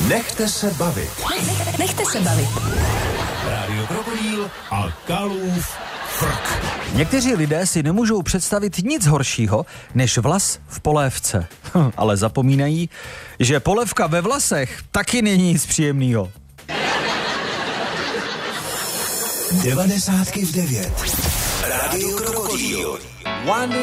Nechte se bavit. Nechte se bavit. Rádio Krokodýl a Kalův frk. Někteří lidé si nemůžou představit nic horšího, než vlas v polévce. Ale zapomínají, že polévka ve vlasech taky není nic příjemného. 90 v 9. Rádio Krokodýl.